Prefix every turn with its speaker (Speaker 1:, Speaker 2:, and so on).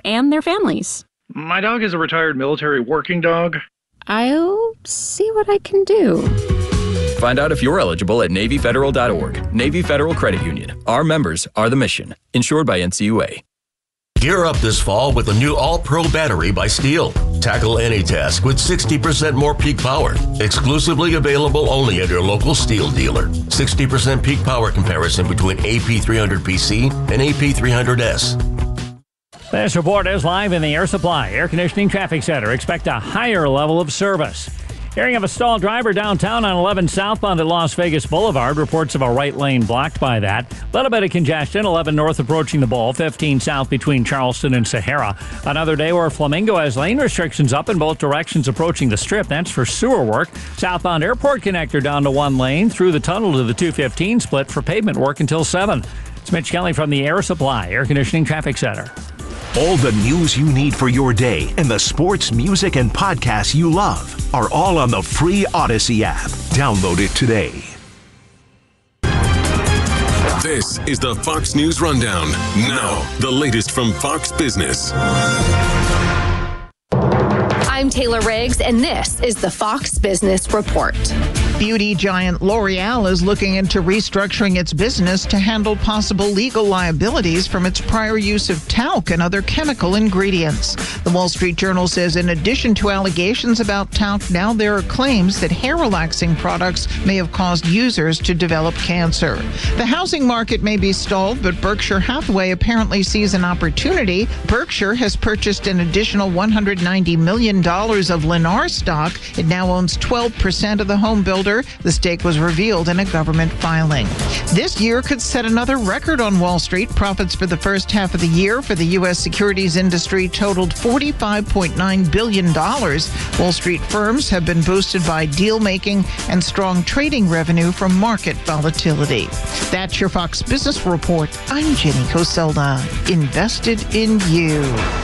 Speaker 1: and their families.
Speaker 2: My dog is a retired military working dog.
Speaker 1: I'll see what I can do.
Speaker 3: Find out if you're eligible at NavyFederal.org. Navy Federal Credit Union. Our members are the mission. Insured by NCUA.
Speaker 4: Gear up this fall with the new All-Pro battery by Steel. Tackle any task with 60% more peak power. Exclusively available only at your local Steel dealer. 60% peak power comparison between AP300PC and AP300S.
Speaker 5: This report is live in the Air Supply Air Conditioning Traffic Center. Expect a higher level of service. Hearing of a stalled driver downtown on 11 southbound at Las Vegas Boulevard. Reports of a right lane blocked by that. Little bit of congestion. 11 north approaching the Bowl. 15 south between Charleston and Sahara. Another day where Flamingo has lane restrictions up in both directions approaching the Strip. That's for sewer work. Southbound Airport Connector down to one lane through the tunnel to the 215 split for pavement work until 7. It's Mitch Kelly from the Air Supply Air Conditioning Traffic Center.
Speaker 6: All the news you need for your day and the sports, music, and podcasts you love are all on the free Odyssey app. Download it today.
Speaker 7: This is the Fox News Rundown. Now, the latest from Fox Business.
Speaker 8: I'm Taylor Riggs, and this is the Fox Business Report.
Speaker 9: Beauty giant L'Oreal is looking into restructuring its business to handle possible legal liabilities from its prior use of talc and other chemical ingredients. The Wall Street Journal says in addition to allegations about talc, now there are claims that hair relaxing products may have caused users to develop cancer. The housing market may be stalled, but Berkshire Hathaway apparently sees an opportunity. Berkshire has purchased an additional $190 million of Lennar stock. It now owns 12% of the home builder. The stake was revealed in a government filing. This year could set another record on Wall Street. Profits for the first half of the year for the U.S. securities industry totaled $45.9 billion. Wall Street firms have been boosted by deal-making and strong trading revenue from market volatility. That's your Fox Business Report. I'm Jenny Coselda. Invested in you.